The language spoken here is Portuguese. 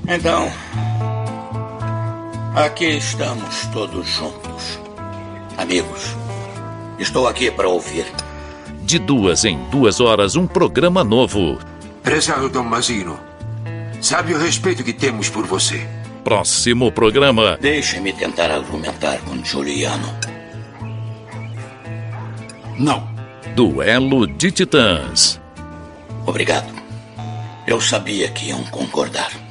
Então, aqui estamos todos juntos. Amigos, estou aqui para ouvir. De 2 em 2 horas, um programa novo. Prezado Tommasino, sabe o respeito que temos por você. Próximo programa. Deixe-me tentar argumentar com Giuliano. Não. Duelo de Titãs. Obrigado. Eu sabia que iam concordar.